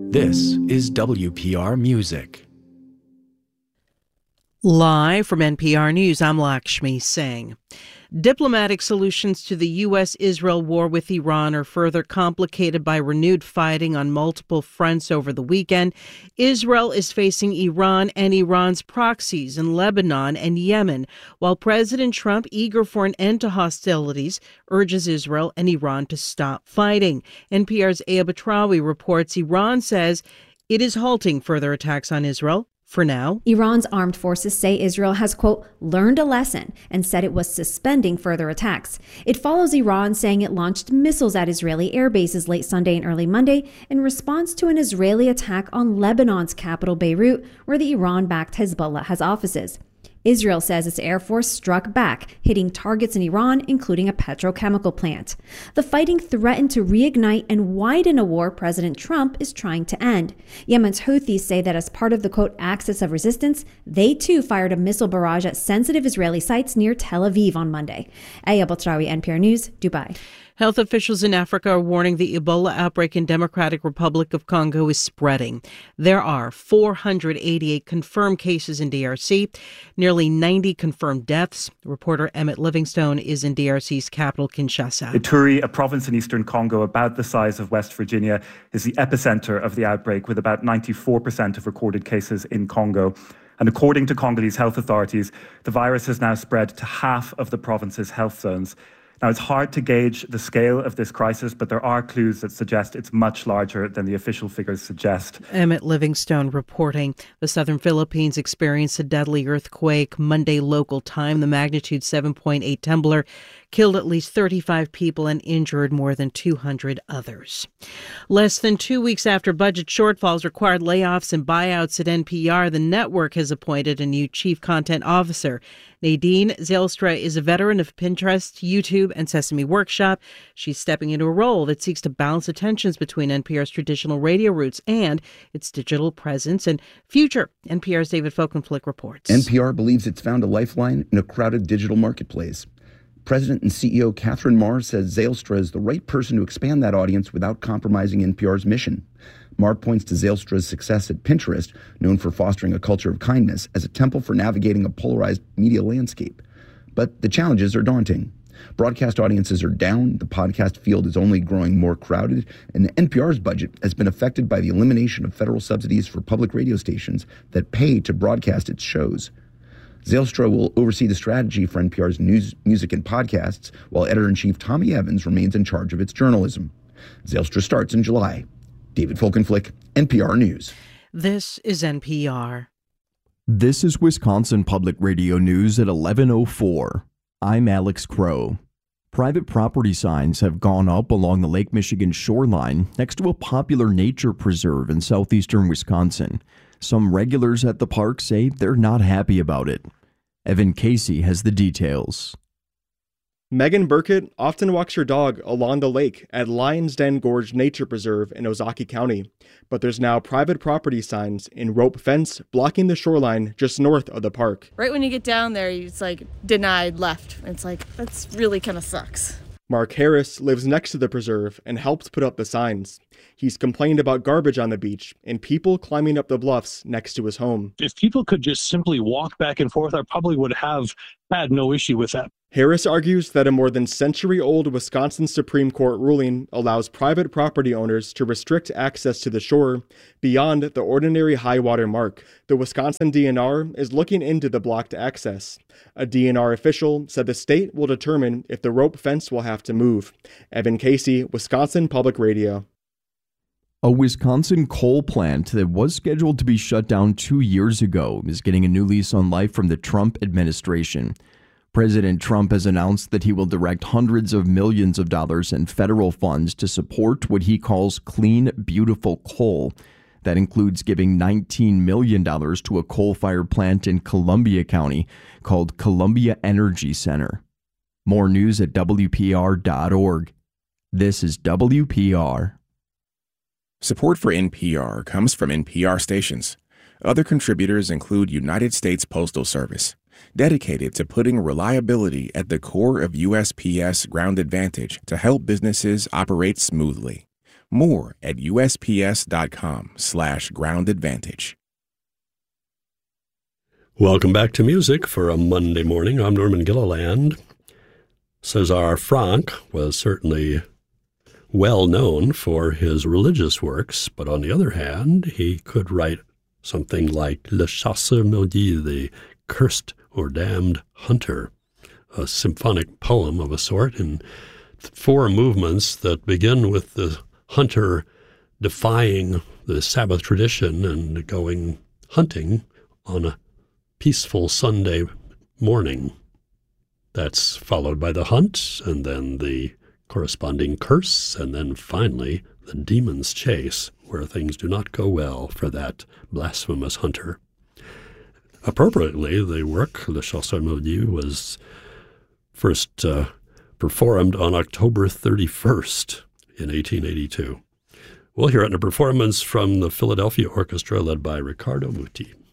This is WPR Music. Live from NPR News, I'm Lakshmi Singh. Diplomatic solutions to the U.S.-Israel war with Iran are further complicated by renewed fighting on multiple fronts over the weekend. Israel is facing Iran and Iran's proxies in Lebanon and Yemen, while President Trump, eager for an end to hostilities, urges Israel and Iran to stop fighting. NPR's Aya Batrawi reports Iran says it is halting further attacks on Israel. For now, Iran's armed forces say Israel has, quote, learned a lesson and said it was suspending further attacks. It follows Iran saying it launched missiles at Israeli air bases late Sunday and early Monday in response to an Israeli attack on Lebanon's capital, Beirut, where the Iran-backed Hezbollah has offices. Israel says its air force struck back, hitting targets in Iran, including a petrochemical plant. The fighting threatened to reignite and widen a war President Trump is trying to end. Yemen's Houthis say that as part of the, quote, axis of resistance, they too fired a missile barrage at sensitive Israeli sites near Tel Aviv on Monday. Aya Batrawi, NPR News, Dubai. Health officials in Africa are warning the Ebola outbreak in Democratic Republic of Congo is spreading. There are 488 confirmed cases in DRC, nearly 90 confirmed deaths. Reporter Emmett Livingstone is in DRC's capital, Kinshasa. Ituri, a province in eastern Congo about the size of West Virginia, is the epicenter of the outbreak, with about 94% of recorded cases in Congo. And according to Congolese health authorities, the virus has now spread to half of the province's health zones. Now, it's hard to gauge the scale of this crisis, but there are clues that suggest it's much larger than the official figures suggest. Emmett Livingstone reporting. The southern Philippines experienced a deadly earthquake Monday local time. The magnitude 7.8 tremor killed at least 35 people and injured more than 200 others. Less than 2 weeks after budget shortfalls required layoffs and buyouts at NPR, the network has appointed a new chief content officer. Nadine Zijlstra is a veteran of Pinterest, YouTube, and Sesame Workshop. She's stepping into a role that seeks to balance the tensions between NPR's traditional radio roots and its digital presence and future. NPR's David Folkenflik reports. NPR believes it's found a lifeline in a crowded digital marketplace. President and CEO Catherine Marr says Zijlstra is the right person to expand that audience without compromising NPR's mission. Marr points to Zijlstra's success at Pinterest, known for fostering a culture of kindness, as a temple for navigating a polarized media landscape. But the challenges are daunting. Broadcast audiences are down, the podcast field is only growing more crowded, and NPR's budget has been affected by the elimination of federal subsidies for public radio stations that pay to broadcast its shows. Zijlstra will oversee the strategy for NPR's news, music, and podcasts, while editor-in-chief Tommy Evans remains in charge of its journalism. Zijlstra starts in July. David Folkenflik, NPR News. This is NPR. This is Wisconsin Public Radio News at 11:04. I'm Alex Crow. Private property signs have gone up along the Lake Michigan shoreline next to a popular nature preserve in southeastern Wisconsin. Some regulars at the park say they're not happy about it. Evan Casey has the details. Megan Burkett often walks her dog along the lake at Lion's Den Gorge Nature Preserve in Ozaukee County, but there's now private property signs in rope fence blocking the shoreline just north of the park. Right when you get down there, it's like denied left. It's like, that's really kind of sucks. Mark Harris lives next to the preserve and helps put up the signs. He's complained about garbage on the beach and people climbing up the bluffs next to his home. If people could just simply walk back and forth, I probably would have had no issue with that. Harris argues that a more than century-old Wisconsin Supreme Court ruling allows private property owners to restrict access to the shore beyond the ordinary high water mark. The Wisconsin DNR is looking into the blocked access. A DNR official said the state will determine if the rope fence will have to move. Evan Casey, Wisconsin Public Radio. A Wisconsin coal plant that was scheduled to be shut down 2 years ago is getting a new lease on life from the Trump administration. President Trump has announced that he will direct hundreds of millions of dollars in federal funds to support what he calls clean, beautiful coal. That includes giving $19 million to a coal-fired plant in Columbia County called Columbia Energy Center. More news at WPR.org. This is WPR. Support for NPR comes from NPR stations. Other contributors include United States Postal Service, dedicated to putting reliability at the core of USPS Ground Advantage to help businesses operate smoothly. More at USPS.com/groundadvantage. Welcome back to Music for a Monday morning. I'm Norman Gilliland. César Franck was certainly well known for his religious works, but on the other hand, he could write something like Le Chasseur Maudit, the Cursed or Damned Hunter, a symphonic poem of a sort in 4 movements that begin with the hunter defying the Sabbath tradition and going hunting on a peaceful Sunday morning. That's followed by the hunt, and then the corresponding curse, and then finally the demon's chase, where things do not go well for that blasphemous hunter. Appropriately, the work, Le Chasseur Maudit, was first performed on October 31st in 1882. We'll hear it in a performance from the Philadelphia Orchestra led by Riccardo Muti.